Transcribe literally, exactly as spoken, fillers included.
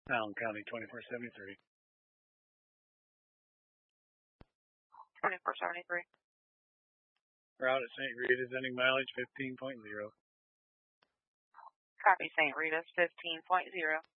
Allen County, twenty-four seventy-three. twenty-four seventy-three. Route at Saint Rita's, ending mileage fifteen point zero. Copy, Saint Rita's, fifteen point zero.